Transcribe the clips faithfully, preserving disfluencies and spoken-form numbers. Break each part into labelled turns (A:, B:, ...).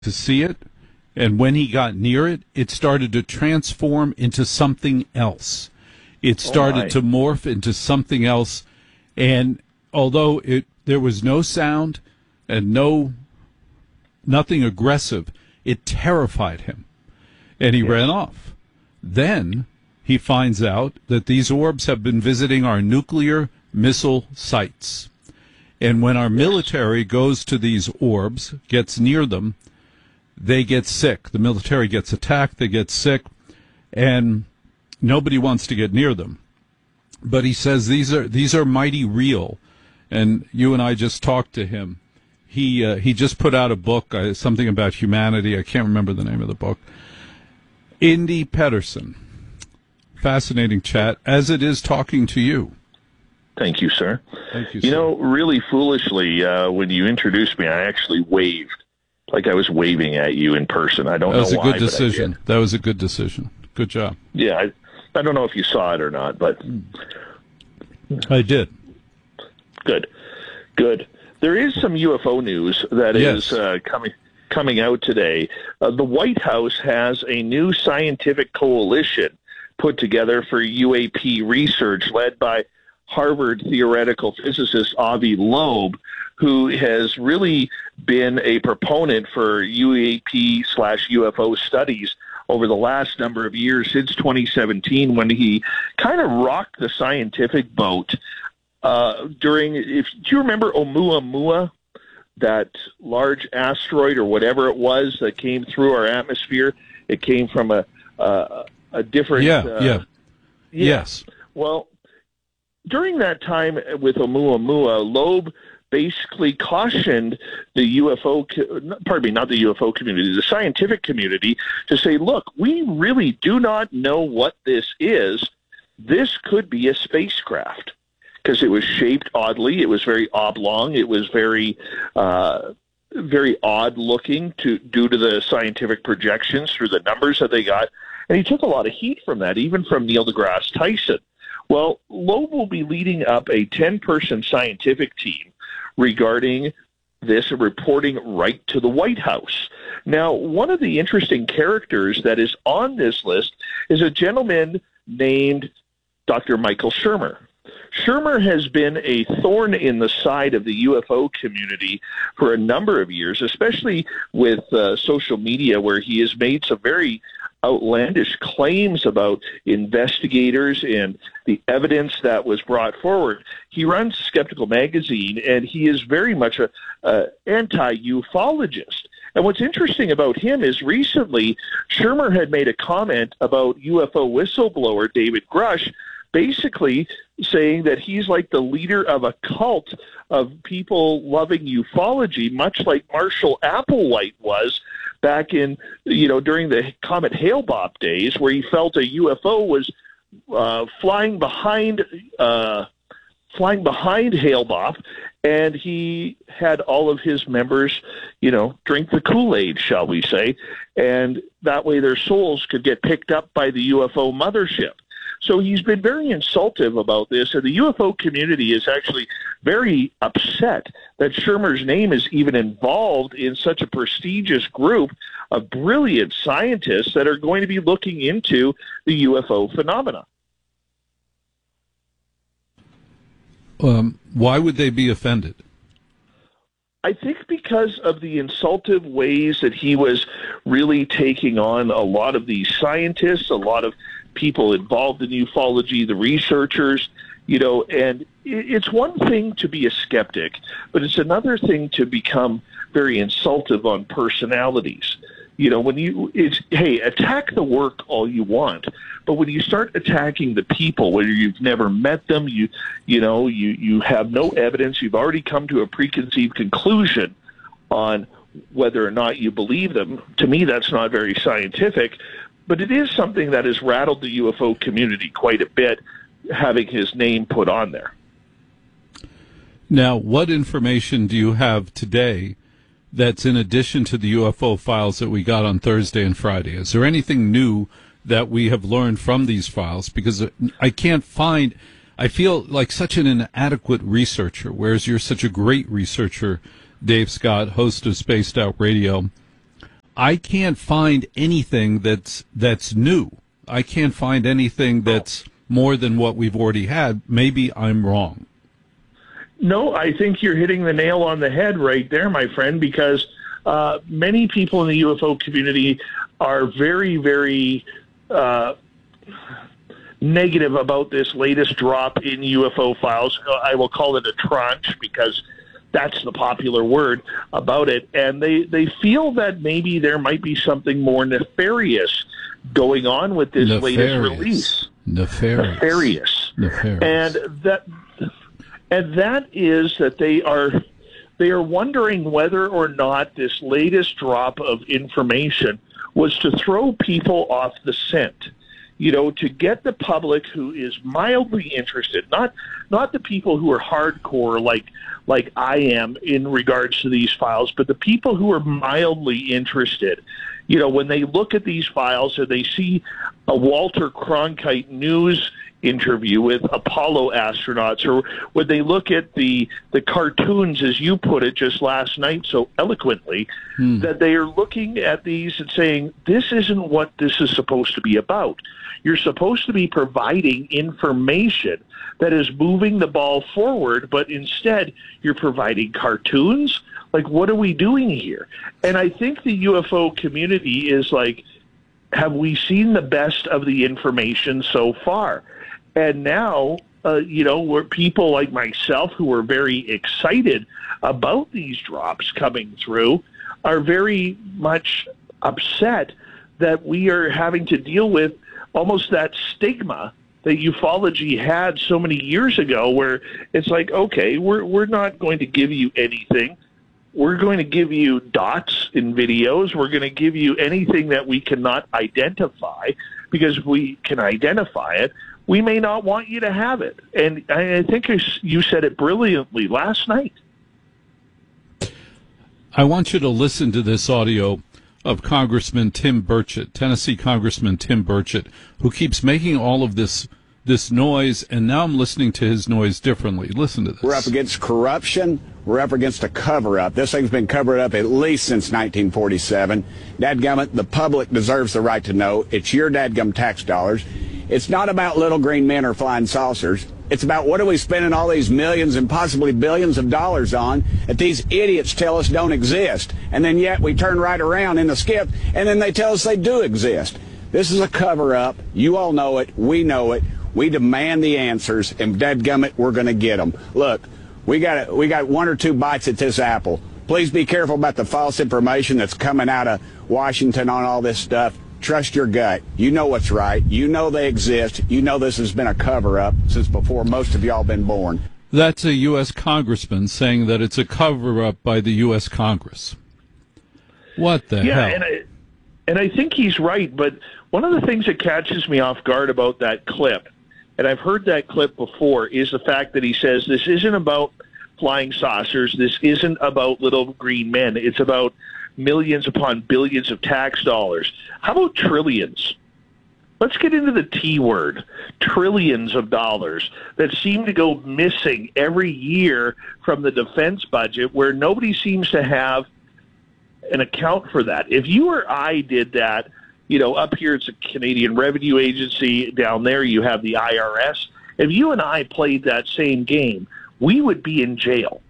A: to see it, and when he got near it, it started to transform into something else. It started
B: oh
A: to morph into something else, and although it there was no sound and no nothing aggressive, it terrified him, and he
B: yes.
A: ran off. Then he finds out that these orbs have been visiting our nuclear missile sites. And when our
B: yes.
A: military goes to these orbs, gets near them, they get sick. The military gets attacked, they get sick, and nobody wants to get near them. But he says these are these are mighty real. And you and I just talked to him. He uh, he just put out a book, uh, something about humanity. I can't remember the name of the book. Indy Pedersen. Fascinating chat, as it is talking to you.
B: Thank you, sir.
A: Thank you,
B: You
A: sir.
B: know, really foolishly, uh, when you introduced me, I actually waved, like I was waving at you in person. I don't
A: That was
B: know
A: a
B: why,
A: good decision. That was a good decision. Good job.
B: Yeah, I, I don't know if you saw it or not, but
A: I did.
B: good, good. There is some U F O news that
A: Yes.
B: is uh, coming coming out today. Uh, the White House has a new scientific coalition put together for U A P research, led by Harvard theoretical physicist Avi Loeb, who has really been a proponent for U A P slash U F O studies over the last number of years, since twenty seventeen, when he kind of rocked the scientific boat uh, during, if do you remember Oumuamua, that large asteroid or whatever it was that came through our atmosphere? It came from a uh, a different...
A: Yeah,
B: uh,
A: yeah.
B: yeah.
A: Yes.
B: Well, during that time with Oumuamua, Loeb basically cautioned the U F O, pardon me, not the U F O community, the scientific community, to say, look, we really do not know what this is. This could be a spacecraft, because it was shaped oddly. It was very oblong. It was very, uh, very odd looking to, due to the scientific projections through the numbers that they got. And he took a lot of heat from that, even from Neil deGrasse Tyson. Well, Loeb will be leading up a ten-person scientific team regarding this, reporting right to the White House. Now, one of the interesting characters that is on this list is a gentleman named Doctor Michael Shermer. Shermer has been a thorn in the side of the U F O community for a number of years, especially with uh, social media, where he has made some very outlandish claims about investigators and the evidence that was brought forward. He runs Skeptical Magazine, and he is very much a, a anti-ufologist. And what's interesting about him is recently Shermer had made a comment about U F O whistleblower David Grush, basically saying that he's like the leader of a cult of people loving ufology, much like Marshall Applewhite was back in, you know, during the Comet Hale-Bopp days, where he felt a U F O was uh, flying behind uh, flying behind Hale-Bopp, and he had all of his members, you know, drink the Kool-Aid, shall we say, and that way their souls could get picked up by the U F O mothership. So he's been very insultive about this, and the U F O community is actually very upset that Shermer's name is even involved in such a prestigious group of brilliant scientists that are going to be looking into the U F O phenomena.
A: Um, why would they be offended?
B: I think because of the insultive ways that he was really taking on a lot of these scientists, a lot of people involved in ufology, the researchers, you know, and it's one thing to be a skeptic, but it's another thing to become very insultive on personalities. You know, when you, it's, hey, attack the work all you want, but when you start attacking the people, whether you've never met them, you, you know, you, you have no evidence, you've already come to a preconceived conclusion on whether or not you believe them, to me, that's not very scientific. But it is something that has rattled the U F O community quite a bit, having his name put on there.
A: Now, what information do you have today that's in addition to the U F O files that we got on Thursday and Friday? Is there anything new that we have learned from these files? Because I can't find, I feel like such an inadequate researcher, whereas you're such a great researcher, Dave Scott, host of Spaced Out Radio. I can't find anything that's that's new. I can't find anything that's more than what we've already had. Maybe I'm wrong.
B: No, I think you're hitting the nail on the head right there, my friend, because uh, many people in the U F O community are very, very uh, negative about this latest drop in U F O files. I will call it a tranche because that's the popular word about it. And they, they feel that maybe there might be something more nefarious going on with this
A: Nefarious.
B: latest release.
A: Nefarious.
B: Nefarious.
A: Nefarious.
B: And that, and that is that they are, they are wondering whether or not this latest drop of information was to throw people off the scent. You know, to get the public who is mildly interested, not not the people who are hardcore like like I am in regards to these files, but the people who are mildly interested. You know, when they look at these files and they see a Walter Cronkite News interview with Apollo astronauts, or when they look at the the cartoons, as you put it just last night so eloquently, hmm. that they are looking at these and saying, this isn't what this is supposed to be about. You're supposed to be providing information that is moving the ball forward, but instead you're providing cartoons. Like, what are we doing here? And I think the U F O community is like, have we seen the best of the information so far? And now, uh, you know, we're people like myself who are very excited about these drops coming through are very much upset that we are having to deal with almost that stigma that ufology had so many years ago, where it's like, okay, we're we're not going to give you anything. We're going to give you dots in videos. We're going to give you anything that we cannot identify, because if we can identify it, we may not want you to have it. And I think you said it brilliantly last night.
A: I want you to listen to this audio of Congressman Tim Burchett, Tennessee Congressman Tim Burchett, who keeps making all of this this noise, and now I'm listening to his noise differently. Listen to this.
C: We're up against corruption. We're up against a cover-up. This thing's been covered up at least since nineteen forty-seven. Dadgummit, the public deserves the right to know. It's your dadgum tax dollars. It's not about little green men or flying saucers. It's about what are we spending all these millions and possibly billions of dollars on that these idiots tell us don't exist. And then yet we turn right around in the skip and then they tell us they do exist. This is a cover-up. You all know it. We know it. We demand the answers, and dadgummit, we're going to get them. Look, we got we got one or two bites at this apple. Please be careful about the false information that's coming out of Washington on all this stuff. Trust your gut. You know what's right. You know they exist. You know this has been a cover-up since before most of y'all been born.
A: That's a U S congressman saying that it's a cover-up by the U S Congress. What the
B: yeah,
A: hell?
B: And I, and I think he's right, but one of the things that catches me off guard about that clip, and I've heard that clip before, is the fact that he says this isn't about flying saucers. This isn't about little green men. It's about millions upon billions of tax dollars. How about trillions? Let's get into the T word, trillions of dollars that seem to go missing every year from the defense budget, where nobody seems to have an account for that. If you or I did that, you know, up here it's a Canadian Revenue Agency, down there you have the I R S. If you and I played that same game, we would be in jail.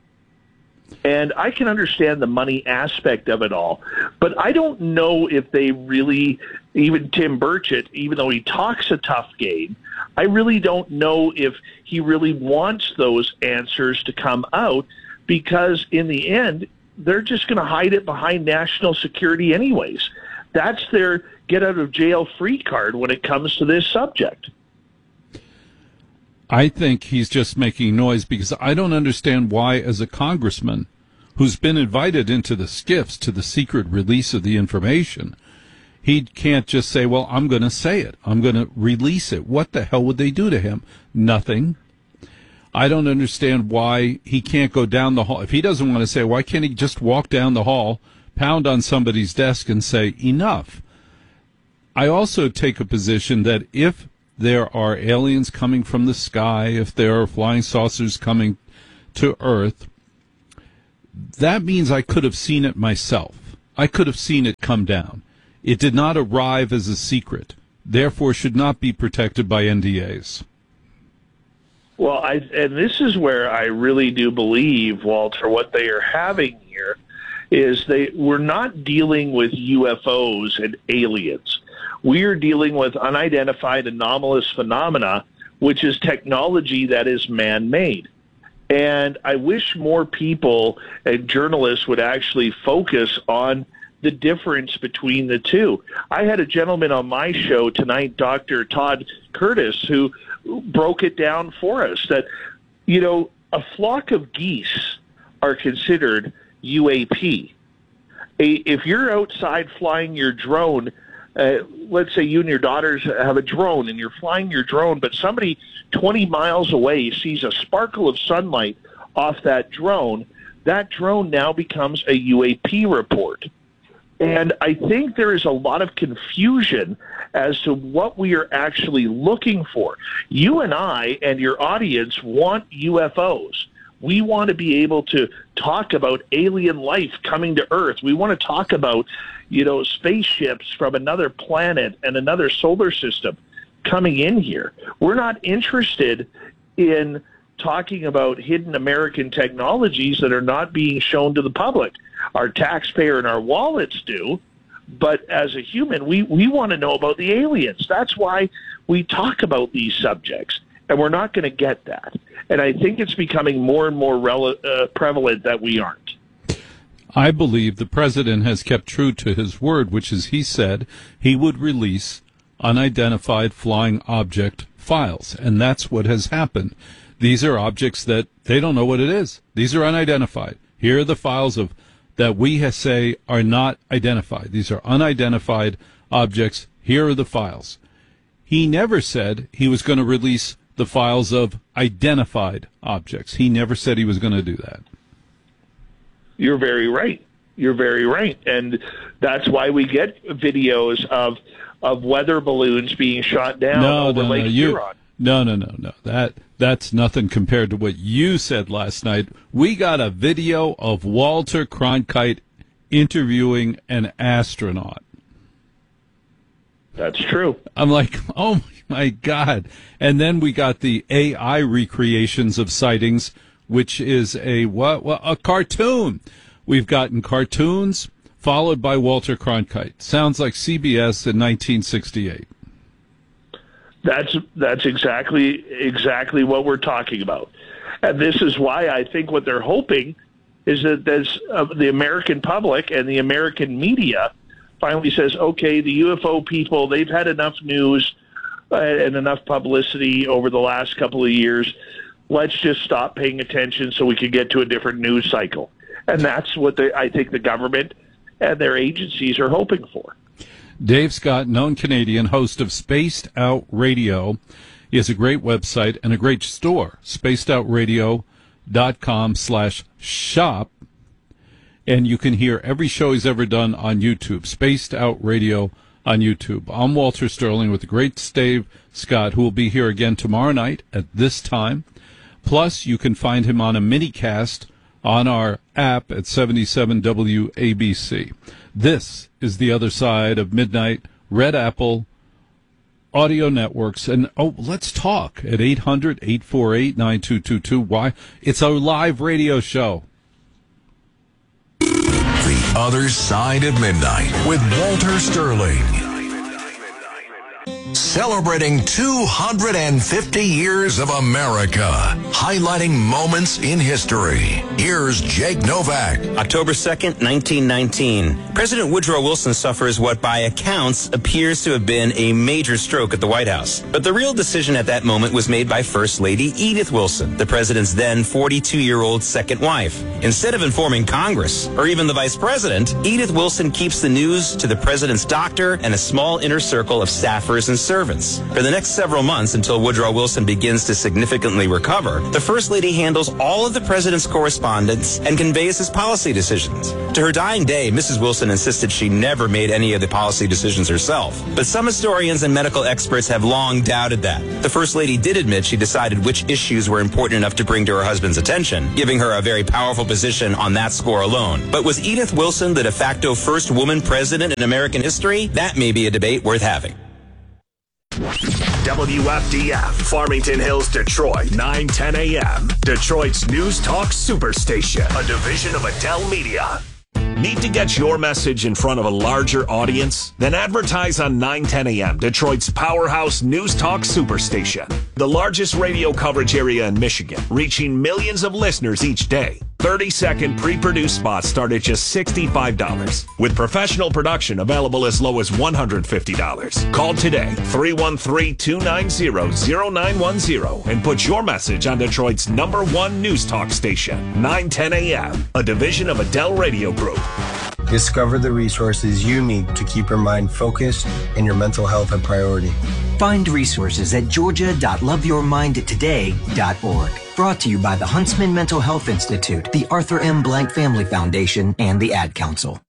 B: And I can understand the money aspect of it all, but I don't know if they really, even Tim Burchett, even though he talks a tough game, I really don't know if he really wants those answers to come out, because in the end, they're just going to hide it behind national security anyways. That's their get-out-of-jail-free card when it comes to this subject.
A: I think he's just making noise, because I don't understand why, as a congressman who's been invited into the skiffs to the secret release of the information, he can't just say, well, I'm going to say it. I'm going to release it. What the hell would they do to him? Nothing. I don't understand why he can't go down the hall. If he doesn't want to say, why can't he just walk down the hall, pound on somebody's desk and say, enough? I also take a position that if there are aliens coming from the sky, if there are flying saucers coming to Earth, that means I could have seen it myself. I could have seen it come down. It did not arrive as a secret, therefore should not be protected by N D As.
B: Well, I, and this is where I really do believe, Walter, what they are having here is they we're not dealing with U F Os and aliens. We are dealing with unidentified anomalous phenomena, which is technology that is man-made. And I wish more people and journalists would actually focus on the difference between the two. I had a gentleman on my show tonight, Doctor Todd Curtis, who broke it down for us that, you know, a flock of geese are considered U A P. A, if you're outside flying your drone, uh, let's say you and your daughters have a drone and you're flying your drone, but somebody twenty miles away sees a sparkle of sunlight off that drone, that drone now becomes a U A P report. And I think there is a lot of confusion as to what we are actually looking for. You and I and your audience want U F Os. We want to be able to talk about alien life coming to Earth. We want to talk about, you know, spaceships from another planet and another solar system coming in here. We're not interested in talking about hidden American technologies that are not being shown to the public. Our taxpayer and our wallets do, but as a human, we, we want to know about the aliens. That's why we talk about these subjects, and we're not going to get that. And I think it's becoming more and more rele- uh, prevalent that we aren't.
A: I believe the president has kept true to his word, which is he said he would release unidentified flying object files, and that's what has happened. These are objects that they don't know what it is. These are unidentified. Here are the files of that we say are not identified. These are unidentified objects. Here are the files. He never said he was going to release the files of identified objects. He never said he was going to do that.
B: You're very right. You're very right. And that's why we get videos of of weather balloons being shot down
A: no,
B: over
A: no,
B: Lake
A: no, you,
B: Huron.
A: No, no, no, no. That that's nothing compared to what you said last night. We got a video of Walter Cronkite interviewing an astronaut.
B: That's true.
A: I'm like, oh my God. And then we got the A I recreations of sightings, which is a what? Well, a cartoon. We've gotten cartoons followed by Walter Cronkite. Sounds like C B S in nineteen sixty-eight.
B: That's that's exactly exactly what we're talking about. And this is why I think what they're hoping is that there's, uh, the American public and the American media finally says, okay, the U F O people, they've had enough news uh, and enough publicity over the last couple of years. Let's just stop paying attention so we can get to a different news cycle. And that's what they, I think the government and their agencies are hoping for.
A: Dave Scott, known Canadian, host of Spaced Out Radio. He has a great website and a great store, spaced out radio dot com slash shop. And you can hear every show he's ever done on YouTube, Spaced Out Radio on YouTube. I'm Walter Sterling with the great Dave Scott, who will be here again tomorrow night at this time. Plus, you can find him on a minicast on our app at seventy-seven W A B C. This is The Other Side of Midnight, Red Apple Audio Networks. And, oh, let's talk at eight hundred, eight four eight, nine two two two. Why? It's a live radio show.
D: The Other Side of Midnight with Walter Sterling. Celebrating two hundred fifty years of America, highlighting moments in history. Here's Jake Novak.
E: October second, nineteen nineteen. President Woodrow Wilson suffers what by accounts appears to have been a major stroke at the White House. But the real decision at that moment was made by First Lady Edith Wilson, the president's then forty-two-year-old second wife. Instead of informing Congress or even the vice president, Edith Wilson keeps the news to the president's doctor and a small inner circle of staffers and servants. servants. For the next several months, until Woodrow Wilson begins to significantly recover, the First Lady handles all of the president's correspondence and conveys his policy decisions. To her dying day, Missus Wilson insisted she never made any of the policy decisions herself. But some historians and medical experts have long doubted that. The First Lady did admit she decided which issues were important enough to bring to her husband's attention, giving her a very powerful position on that score alone. But was Edith Wilson the de facto first woman president in American history? That may be a debate worth having.
F: W F D F, Farmington Hills, Detroit, nine ten a.m. Detroit's News Talk Superstation, a division of Adele Media. Need to get your message in front of a larger audience? Then advertise on nine ten a.m., Detroit's powerhouse News Talk Superstation. The largest radio coverage area in Michigan, reaching millions of listeners each day. thirty-second pre-produced spots start at just sixty-five dollars, with professional production available as low as one hundred fifty dollars. Call today, three one three, two nine zero, zero nine one zero, and put your message on Detroit's number one news talk station, nine ten a.m., a division of Adele Radio Group.
G: Discover the resources you need to keep your mind focused and your mental health a priority.
H: Find resources at georgia dot love your mind today dot org. Brought to you by the Huntsman Mental Health Institute, the Arthur M. Blank Family Foundation, and the Ad Council.